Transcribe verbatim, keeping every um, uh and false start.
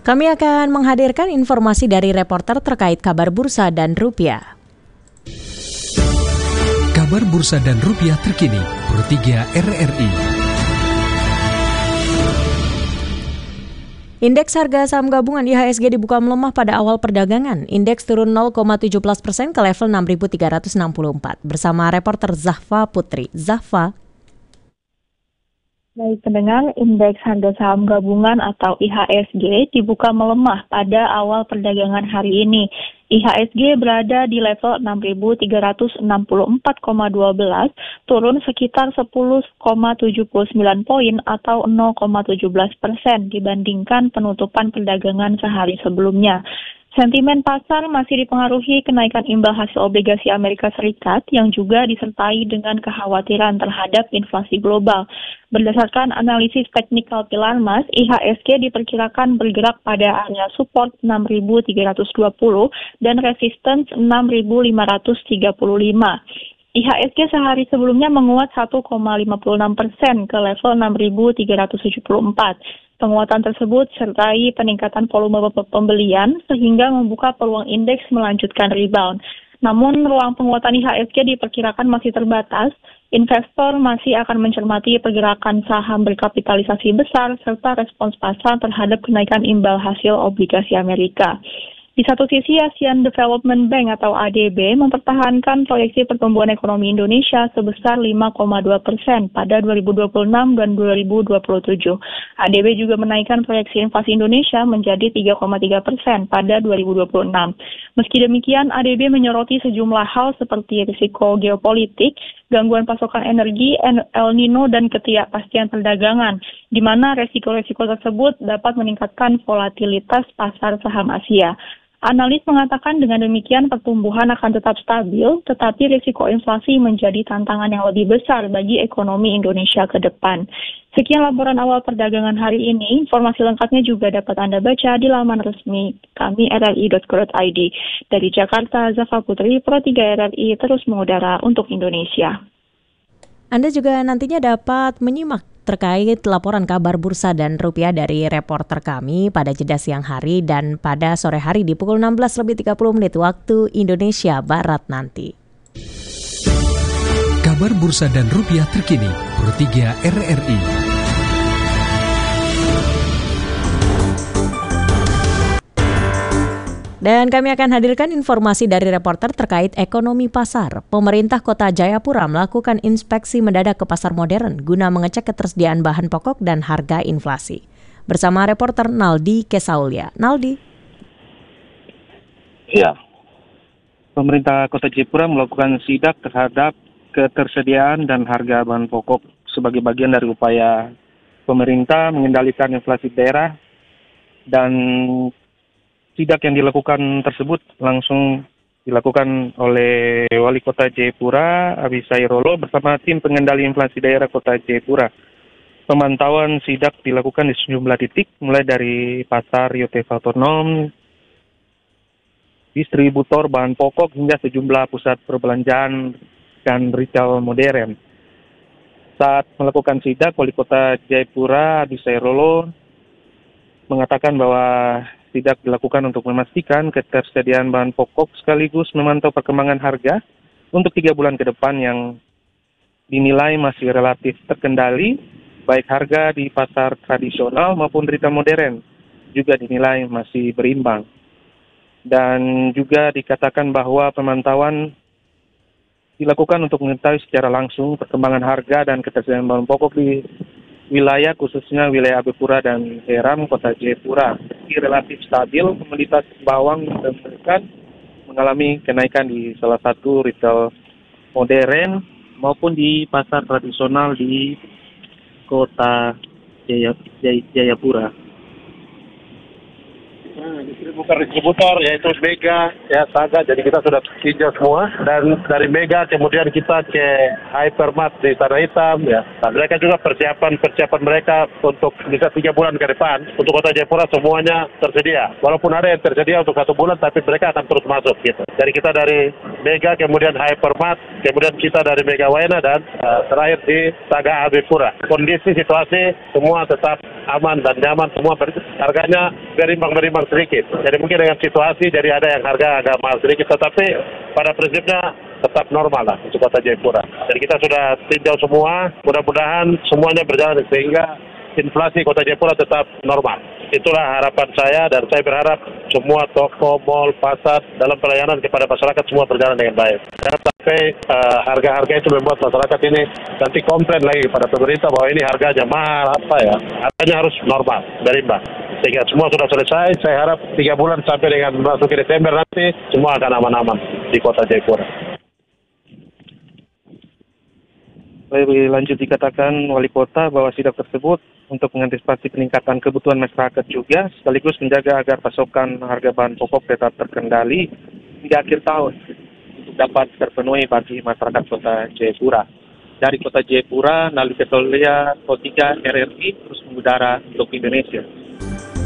Kami akan menghadirkan informasi dari reporter terkait kabar bursa dan rupiah. Kabar bursa dan rupiah terkini, Pro tiga R R I. Indeks harga saham gabungan I H S G dibuka melemah pada awal perdagangan. Indeks turun nol koma tujuh belas persen ke level enam ribu tiga ratus enam puluh empat. Bersama reporter Zahfa Putri. Zahfa. Baik pendengar, indeks harga saham gabungan atau I H S G dibuka melemah pada awal perdagangan hari ini. I H S G berada di level enam ribu tiga ratus enam puluh empat koma satu dua, turun sekitar sepuluh koma tujuh sembilan poin atau nol koma tujuh belas persen dibandingkan penutupan perdagangan sehari sebelumnya. Sentimen pasar masih dipengaruhi kenaikan imbal hasil obligasi Amerika Serikat yang juga disertai dengan kekhawatiran terhadap inflasi global. Berdasarkan analisis teknikal pilar emas, I H S G diperkirakan bergerak pada area support enam ribu tiga ratus dua puluh dan resistance enam ribu lima ratus tiga puluh lima. I H S G sehari sebelumnya menguat satu koma lima enam persen ke level enam ribu tiga ratus tujuh puluh empat. Penguatan tersebut sertai peningkatan volume pembelian sehingga membuka peluang indeks melanjutkan rebound. Namun ruang penguatan I H S G diperkirakan masih terbatas. Investor masih akan mencermati pergerakan saham berkapitalisasi besar serta respons pasar terhadap kenaikan imbal hasil obligasi Amerika. Di satu sisi, Asian Development Bank atau A D B mempertahankan proyeksi pertumbuhan ekonomi Indonesia sebesar lima koma dua persen pada dua ribu dua puluh enam dan dua ribu dua puluh tujuh. A D B juga menaikkan proyeksi inflasi Indonesia menjadi tiga koma tiga persen pada dua ribu dua puluh enam. Meski demikian, A D B menyoroti sejumlah hal seperti risiko geopolitik, gangguan pasokan energi, El Nino, dan ketidakpastian perdagangan, di mana resiko-resiko tersebut dapat meningkatkan volatilitas pasar saham Asia. Analis mengatakan dengan demikian pertumbuhan akan tetap stabil, tetapi risiko inflasi menjadi tantangan yang lebih besar bagi ekonomi Indonesia ke depan. Sekian laporan awal perdagangan hari ini. Informasi lengkapnya juga dapat Anda baca di laman resmi kami r r i dot co dot i d. Dari Jakarta, Zahfa Putri, Pro tiga R R I terus mengudara untuk Indonesia. Anda juga nantinya dapat menyimak terkait laporan kabar bursa dan rupiah dari reporter kami pada jeda siang hari dan pada sore hari di pukul enam belas lebih tiga puluh menit waktu Indonesia Barat nanti. Kabar bursa dan rupiah terkini, Pro tiga R R I. Dan kami akan hadirkan informasi dari reporter terkait ekonomi pasar. Pemerintah Kota Jayapura melakukan inspeksi mendadak ke pasar modern guna mengecek ketersediaan bahan pokok dan harga inflasi. Bersama reporter Naldi Kesaulia. Naldi. Ya, pemerintah Kota Jayapura melakukan sidak terhadap ketersediaan dan harga bahan pokok sebagai bagian dari upaya pemerintah mengendalikan inflasi daerah, dan sidak yang dilakukan tersebut langsung dilakukan oleh Wali Kota Jayapura, Abisai Rolo, bersama tim pengendali inflasi daerah Kota Jayapura. Pemantauan sidak dilakukan di sejumlah titik, mulai dari pasar Yotefa Otonom, distributor bahan pokok, hingga sejumlah pusat perbelanjaan dan retail modern. Saat melakukan sidak, Wali Kota Jayapura, Abisai Rolo, mengatakan bahwa sidak dilakukan untuk memastikan ketersediaan bahan pokok sekaligus memantau perkembangan harga untuk tiga bulan ke depan yang dinilai masih relatif terkendali, baik harga di pasar tradisional maupun retail modern juga dinilai masih berimbang. Dan juga dikatakan bahwa pemantauan dilakukan untuk mengetahui secara langsung perkembangan harga dan ketersediaan bahan pokok di wilayah, khususnya wilayah Abipura dan Heram Kota Jayapura. Meski relatif stabil, komoditas bawang dan ikan mengalami kenaikan di salah satu retail modern maupun di pasar tradisional di Kota Jaya, Jaya, Jayapura. Nah, distributor-distributor yaitu Mega, ya Saga, jadi kita sudah tinjau semua, dan dari Mega kemudian kita ke Hypermart di Tanah Hitam, ya. Nah, mereka juga persiapan-persiapan mereka untuk bisa tiga bulan ke depan untuk Kota Jayapura semuanya tersedia. Walaupun ada yang tersedia untuk satu bulan, tapi mereka akan terus masuk gitu. Jadi kita dari Mega, kemudian Hypermart, kemudian kita dari Mega Wayana, dan uh, terakhir di Saga Abipura. Kondisi situasi semua tetap aman dan nyaman semua. Harganya berimbang-berimbang sedikit. Jadi mungkin dengan situasi jadi ada yang harga agak mahal sedikit, tetapi pada prinsipnya tetap normal lah untuk Kota Jayapura. Jadi kita sudah tinjau semua, mudah-mudahan semuanya berjalan sehingga inflasi Kota Jayapura tetap normal. Itulah harapan saya dan saya berharap semua toko, mal, pasar dalam pelayanan kepada masyarakat semua berjalan dengan baik. Jangan sampai uh, harga-harga itu membuat masyarakat ini nanti komplain lagi kepada pemerintah bahwa ini harganya mahal apa ya. Harganya harus normal, berimbang. Sehingga semua sudah selesai, saya harap tiga bulan sampai dengan masuk ke Desember nanti semua akan aman-aman di Kota Jayapura. Lebih lanjut dikatakan Wali Kota bahwa sidak tersebut untuk mengantisipasi peningkatan kebutuhan masyarakat juga, sekaligus menjaga agar pasokan harga bahan pokok tetap terkendali hingga akhir tahun untuk dapat terpenuhi bagi masyarakat Kota Jayapura. Dari Kota Jayapura, Nalwi Ketolia, Kota tiga R R I terus mengudara untuk Indonesia.